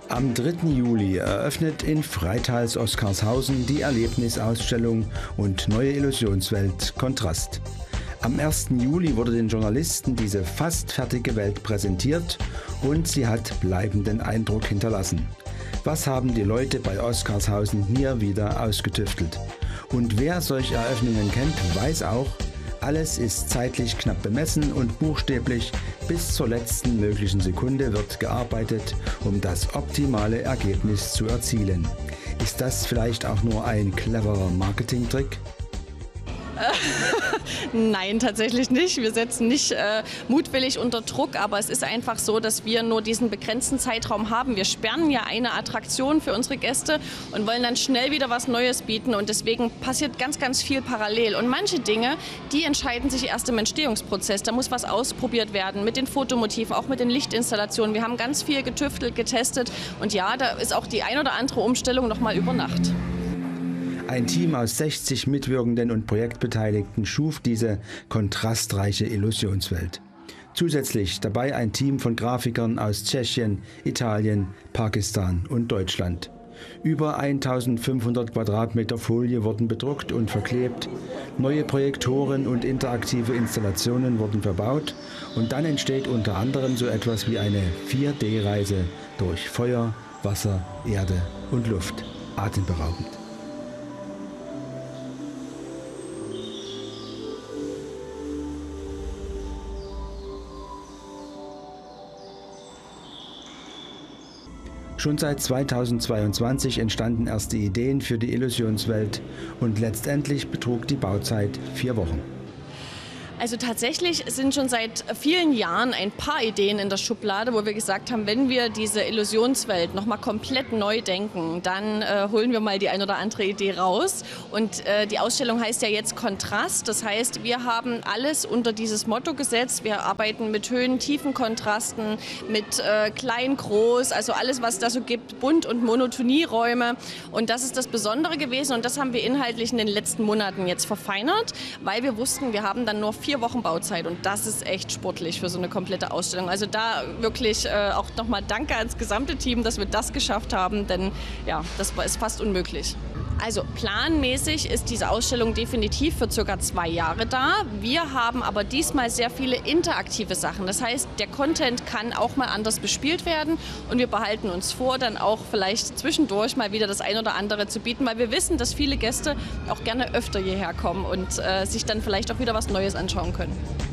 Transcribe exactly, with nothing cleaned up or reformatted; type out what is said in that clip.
Am dritten Juli eröffnet in Freithals Oskarshausen die Erlebnisausstellung und neue Illusionswelt Kontrast. Am ersten Juli wurde den Journalisten diese fast fertige Welt präsentiert und sie hat bleibenden Eindruck hinterlassen. Was haben die Leute bei Oskarshausen hier wieder ausgetüftelt? Und wer solche Eröffnungen kennt, weiß auch, alles ist zeitlich knapp bemessen und buchstäblich bis zur letzten möglichen Sekunde wird gearbeitet, um das optimale Ergebnis zu erzielen. Ist das vielleicht auch nur ein cleverer Marketingtrick? Nein, tatsächlich nicht. Wir setzen nicht äh, mutwillig unter Druck, aber es ist einfach so, dass wir nur diesen begrenzten Zeitraum haben. Wir sperren ja eine Attraktion für unsere Gäste und wollen dann schnell wieder was Neues bieten und deswegen passiert ganz, ganz viel parallel. Und manche Dinge, die entscheiden sich erst im Entstehungsprozess. Da muss was ausprobiert werden mit den Fotomotiven, auch mit den Lichtinstallationen. Wir haben ganz viel getüftelt, getestet und ja, da ist auch die ein oder andere Umstellung noch mal über Nacht. Ein Team aus sechzig Mitwirkenden und Projektbeteiligten schuf diese kontrastreiche Illusionswelt. Zusätzlich dabei ein Team von Grafikern aus Tschechien, Italien, Pakistan und Deutschland. Über eintausendfünfhundert Quadratmeter Folie wurden bedruckt und verklebt, neue Projektoren und interaktive Installationen wurden verbaut und dann entsteht unter anderem so etwas wie eine vier D Reise durch Feuer, Wasser, Erde und Luft. Atemberaubend. Schon seit zweitausendzweiundzwanzig entstanden erste Ideen für die Illusionswelt und letztendlich betrug die Bauzeit vier Wochen. Also tatsächlich sind schon seit vielen Jahren ein paar Ideen in der Schublade, wo wir gesagt haben, wenn wir diese Illusionswelt noch mal komplett neu denken, dann äh, holen wir mal die ein oder andere Idee raus. Und äh, die Ausstellung heißt ja jetzt Kontrast. Das heißt, wir haben alles unter dieses Motto gesetzt. Wir arbeiten mit Höhen, Tiefen, Kontrasten, mit äh, klein, groß, also alles, was da so gibt, Bunt- und Monotonieräume. Und das ist das Besondere gewesen und das haben wir inhaltlich in den letzten Monaten jetzt verfeinert, weil wir wussten, wir haben dann nur vier Vier Wochen Bauzeit und das ist echt sportlich für so eine komplette Ausstellung. Also da wirklich äh, auch nochmal Danke ans gesamte Team, dass wir das geschafft haben, denn ja, das ist fast unmöglich. Also planmäßig ist diese Ausstellung definitiv für circa zwei Jahre da. Wir haben aber diesmal sehr viele interaktive Sachen. Das heißt, der Content kann auch mal anders bespielt werden und wir behalten uns vor, dann auch vielleicht zwischendurch mal wieder das ein oder andere zu bieten, weil wir wissen, dass viele Gäste auch gerne öfter hierher kommen und äh, sich dann vielleicht auch wieder was Neues anschauen können.